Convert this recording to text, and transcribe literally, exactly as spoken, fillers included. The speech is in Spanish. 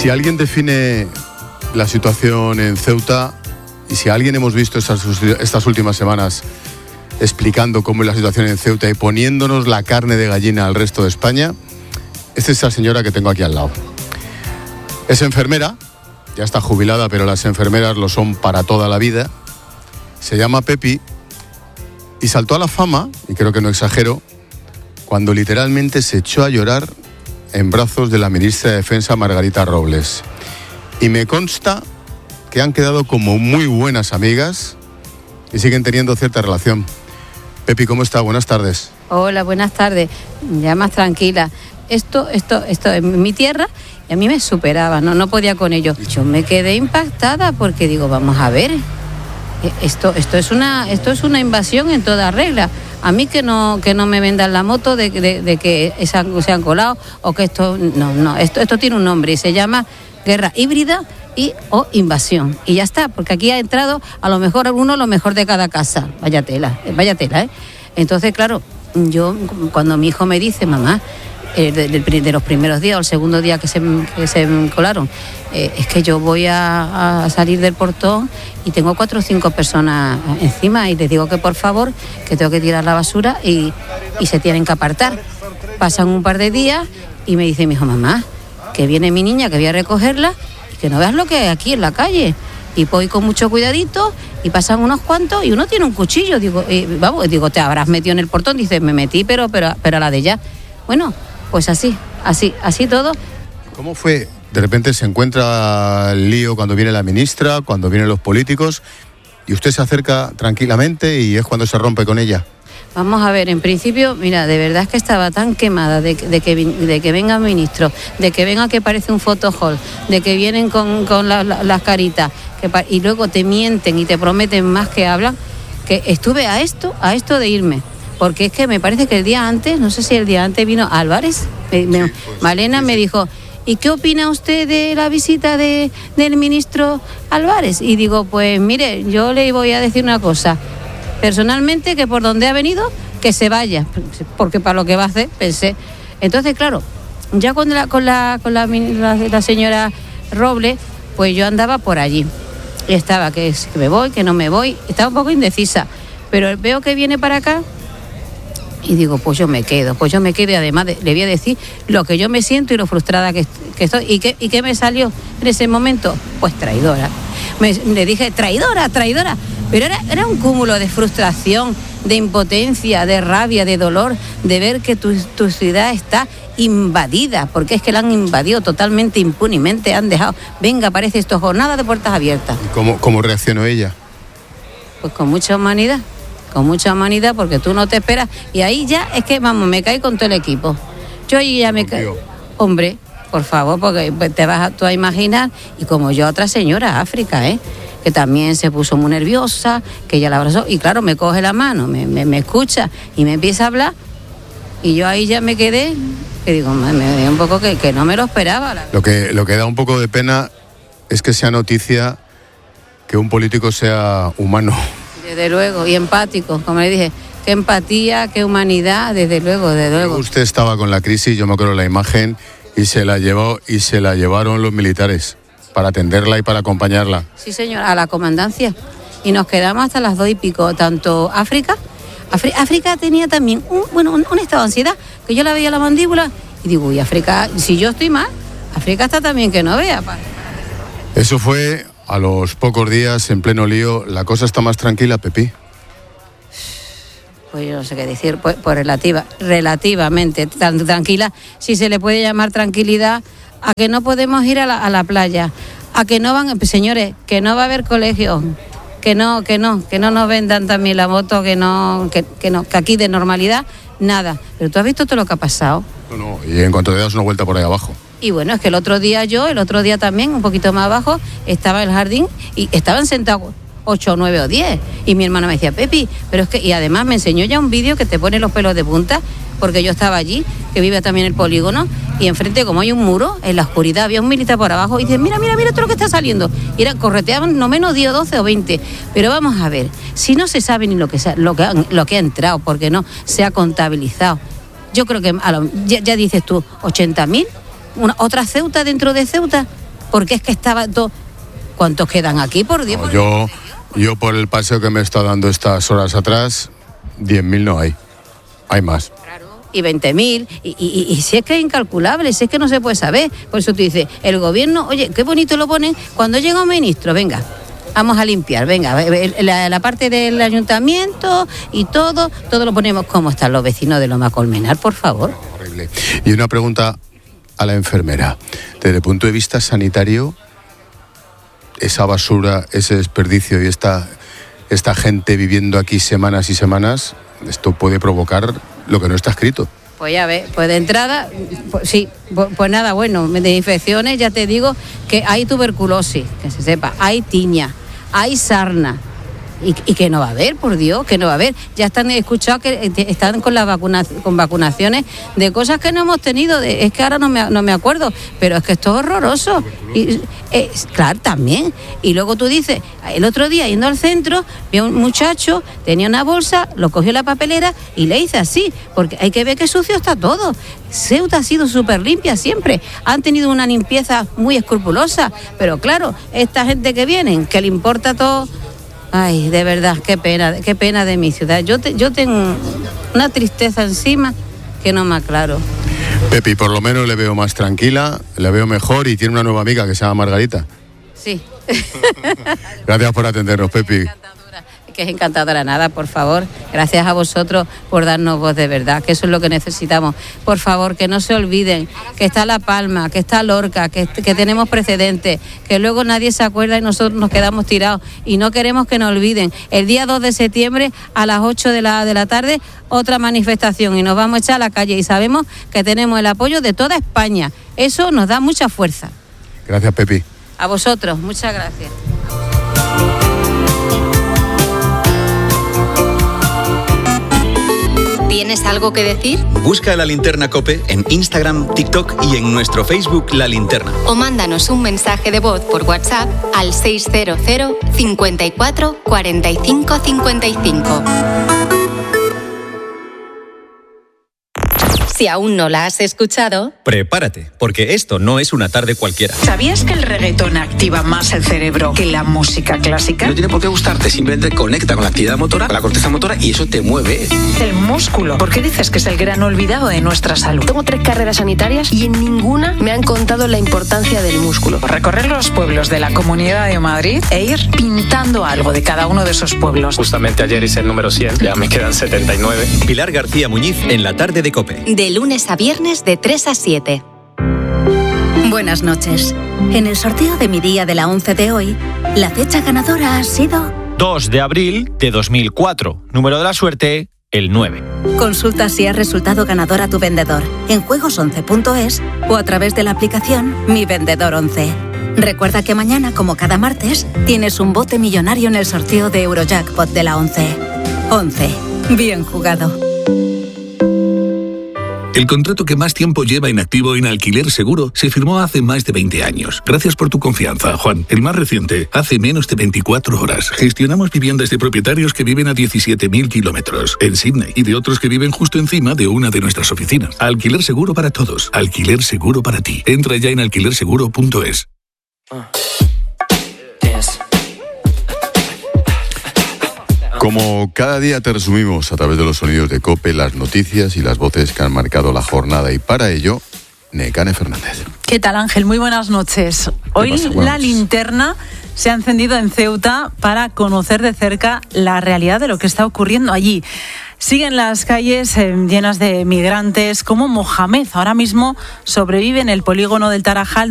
Si alguien define la situación en Ceuta, y si alguien hemos visto estas, estas últimas semanas explicando cómo es la situación en Ceuta y poniéndonos la carne de gallina al resto de España, es esta señora que tengo aquí al lado. Es enfermera, ya está jubilada, pero las enfermeras lo son para toda la vida. Se llama Pepi y saltó a la fama, y creo que no exagero, cuando literalmente se echó a llorar en brazos de la ministra de Defensa, Margarita Robles. Y me consta que han quedado como muy buenas amigas y siguen teniendo cierta relación. Pepi, ¿cómo está? Buenas tardes. Hola, buenas tardes. Ya más tranquila. Esto, esto, esto en mi tierra, y a mí me superaba, no, no podía con ello. Yo me quedé impactada porque digo, vamos a ver, esto, esto es una, esto es una invasión en toda regla. A mí que no, que no me vendan la moto de, de, de que se han, se han colado o que esto, no, no, esto, esto tiene un nombre y se llama guerra híbrida y o invasión. Y ya está, porque aquí ha entrado a lo mejor uno lo mejor de cada casa. Vaya tela, vaya tela, ¿eh? Entonces, claro, yo cuando mi hijo me dice, mamá, eh, de, de, de los primeros días o el segundo día que se, que se colaron, eh, es que yo voy a, a salir del portón y tengo cuatro o cinco personas encima y les digo que por favor, que tengo que tirar la basura y, y se tienen que apartar. Pasan un par de días y me dice mi hijo, mamá, que viene mi niña, que voy a recogerla y que no veas lo que hay aquí en la calle. Y voy con mucho cuidadito y pasan unos cuantos y uno tiene un cuchillo. Digo, eh, vamos, digo, te habrás metido en el portón. Dice, me metí, pero, pero, pero a la de ya. Bueno, pues así, así, así todo. ¿Cómo fue? De repente se encuentra el lío cuando viene la ministra, cuando vienen los políticos, y usted se acerca tranquilamente y es cuando se rompe con ella. Vamos a ver, en principio, mira, de verdad es que estaba tan quemada de, de, que, de que venga ministro, de que venga que parece un photohall, de que vienen con, con la, la, las caritas, que, y luego te mienten y te prometen más que hablan, que estuve a esto, a esto de irme. Porque es que me parece que el día antes, no sé si el día antes vino Álvarez, me, me, sí, pues, Malena sí, sí. me dijo, ¿y qué opina usted de la visita de, del ministro Álvarez? Y digo, pues mire, yo le voy a decir una cosa. Personalmente, que por donde ha venido, que se vaya, porque para lo que va a hacer, pensé. Entonces, claro, ya con la, con la, con la, la, la señora Robles, pues yo andaba por allí. Y estaba, que, que me voy, que no me voy, estaba un poco indecisa. Pero veo que viene para acá y digo, pues yo me quedo, pues yo me quedo y además de, le voy a decir lo que yo me siento y lo frustrada que, que estoy. ¿Y qué, ¿Y qué me salió en ese momento? Pues traidora. Me, le dije, traidora, traidora. Pero era, era un cúmulo de frustración, de impotencia, de rabia, de dolor, de ver que tu, tu ciudad está invadida, porque es que la han invadido totalmente impunemente, han dejado, venga, parece esto jornada de puertas abiertas. ¿Y cómo, cómo reaccionó ella? Pues con mucha humanidad, con mucha humanidad, porque tú no te esperas, y ahí ya es que, vamos, me caí con todo el equipo. Yo ahí ya me caí. Hombre, por favor, porque te vas a, tú a imaginar, y como yo otra señora, África, ¿eh? que también se puso muy nerviosa, que ella la abrazó, y claro, me coge la mano, me, me, me escucha y me empieza a hablar, y yo ahí ya me quedé, que digo, me, me dio un poco que, que no me lo esperaba. Lo que, lo que da un poco de pena es que sea noticia que un político sea humano. Desde luego, y empático, como le dije, qué empatía, qué humanidad, desde luego, desde luego. Usted estaba con la crisis, yo me acuerdo la imagen, y se la llevó, y se la llevaron los militares para atenderla y para acompañarla. Sí, señor, a la comandancia. Y nos quedamos hasta las dos y pico, tanto África. Afri- África tenía también un, bueno, un, un estado de ansiedad, que yo la veía la mandíbula, y digo, uy, África, si yo estoy mal, África está también que no vea. Pa. Eso fue a los pocos días, en pleno lío. ¿La cosa está más tranquila, Pepi? Pues yo no sé qué decir, pues, pues relativa, relativamente tan tranquila, si se le puede llamar tranquilidad, a que no podemos ir a la, a la playa, a que no van, señores, que no va a haber colegios, que no, que no, que no nos vendan también la moto, que no, que, que no, que aquí de normalidad, nada. Pero tú has visto todo lo que ha pasado. No, no, y en cuanto te das una vuelta por ahí abajo. Y bueno, es que el otro día yo, el otro día también, un poquito más abajo, estaba en el jardín y estaban sentados ocho, nueve o diez. Y mi hermano me decía, Pepi, pero es que, y además me enseñó ya un vídeo que te pone los pelos de punta, porque yo estaba allí, que vive también el polígono, y enfrente, como hay un muro, en la oscuridad, había un militar por abajo, y dice, mira, mira, mira todo lo que está saliendo. Y era, correteaban no menos diez, doce o veinte. Pero vamos a ver, si no se sabe ni lo que, se, lo que, ha, lo que ha entrado, porque no se ha contabilizado. Yo creo que, a lo, ya, ya dices tú, ochenta mil, una, otra Ceuta dentro de Ceuta. porque es que estaba todo... ¿Cuántos quedan aquí, por Dios? No, yo, yo por el paseo que me he estado dando estas horas atrás, diez mil no hay, hay más. Y veinte mil, y, y, y si es que es incalculable, si es que no se puede saber. Por eso tú dices, el gobierno, oye, qué bonito lo ponen, cuando llega un ministro, venga, vamos a limpiar, venga, la, la parte del ayuntamiento y todo, todo lo ponemos. ¿Cómo están los vecinos de Loma Colmenar, por favor? Horrible. Y una pregunta a la enfermera, desde el punto de vista sanitario, esa basura, ese desperdicio y esta, esta gente viviendo aquí semanas y semanas, esto puede provocar lo que no está escrito. Pues ya ves, pues de entrada, pues sí, pues, pues nada, bueno, de infecciones ya te digo que hay tuberculosis, que se sepa, hay tiña, hay sarna. Y, y que no va a haber, por Dios, que no va a haber. Ya están, he escuchado que están con las vacunas, con vacunaciones de cosas que no hemos tenido, de, es que ahora no me, no me acuerdo, pero es que esto es horroroso. Y, eh, claro, también. Y luego tú dices, el otro día yendo al centro, vi a un muchacho, tenía una bolsa, lo cogió la papelera y le hice así, porque hay que ver que sucio está todo. Ceuta ha sido súper limpia siempre, han tenido una limpieza muy escrupulosa, pero claro, esta gente que viene, que le importa todo... Ay, de verdad, qué pena, qué pena de mi ciudad. Yo, te, yo tengo una tristeza encima que no me aclaro. Pepi, por lo menos le veo más tranquila, le veo mejor y tiene una nueva amiga que se llama Margarita. Sí. Gracias por atendernos, Pepi. Que es encantadora, nada, por favor. Gracias a vosotros por darnos voz de verdad, que eso es lo que necesitamos. Por favor, que no se olviden que está La Palma, que está Lorca, que, que tenemos precedentes, que luego nadie se acuerda y nosotros nos quedamos tirados. Y no queremos que nos olviden. El día dos de septiembre a las ocho de la, de la tarde, otra manifestación y nos vamos a echar a la calle y sabemos que tenemos el apoyo de toda España. Eso nos da mucha fuerza. Gracias, Pepi. A vosotros, muchas gracias. ¿Tienes algo que decir? Busca La Linterna COPE en Instagram, TikTok y en nuestro Facebook La Linterna. O mándanos un mensaje de voz por WhatsApp al seis cero cero, cincuenta y cuatro, cuarenta y cinco, cincuenta y cinco. Si aún no la has escuchado, prepárate, porque esto no es una tarde cualquiera. ¿Sabías que el reggaetón activa más el cerebro que la música clásica? No tiene por qué gustarte, simplemente conecta con la actividad motora, con la corteza motora y eso te mueve. El músculo. ¿Por qué dices que es el gran olvidado de nuestra salud? Tengo tres carreras sanitarias y en ninguna me han contado la importancia del músculo. Recorrer los pueblos de la Comunidad de Madrid e ir pintando algo de cada uno de esos pueblos. Justamente ayer hice el número cien, ya me quedan setenta y nueve. Pilar García Muñiz en la tarde de COPE. De lunes a viernes de tres a siete. Buenas noches. En el sorteo de mi día de la once de hoy, la fecha ganadora ha sido... dos de abril de dos mil cuatro. Número de la suerte, el nueve. Consulta si has resultado ganador a tu vendedor en juegos once punto es o a través de la aplicación Mi Vendedor once. Recuerda que mañana, como cada martes, tienes un bote millonario en el sorteo de Eurojackpot de la once. once. Bien jugado. El contrato que más tiempo lleva inactivo en Alquiler Seguro se firmó hace más de veinte años. Gracias por tu confianza, Juan. El más reciente, hace menos de veinticuatro horas. Gestionamos viviendas de propietarios que viven a diecisiete mil kilómetros en Sydney y de otros que viven justo encima de una de nuestras oficinas. Alquiler Seguro para todos. Alquiler Seguro para ti. Entra ya en alquiler seguro punto es. Como cada día te resumimos a través de los sonidos de COPE las noticias y las voces que han marcado la jornada, y para ello, Nekane Fernández. ¿Qué tal, Ángel? Muy buenas noches. Hoy pasa? la Buenas. linterna se ha encendido en Ceuta para conocer de cerca la realidad de lo que está ocurriendo allí. Siguen las calles eh, llenas de migrantes como Mohamed. Ahora mismo sobrevive en el polígono del Tarajal,